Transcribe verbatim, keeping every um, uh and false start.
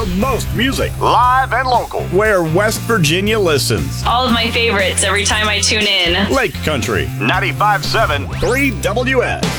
the most music, live and local, where West Virginia listens. All of my favorites every time I tune in. Lake Country, ninety-five point seven, three W S.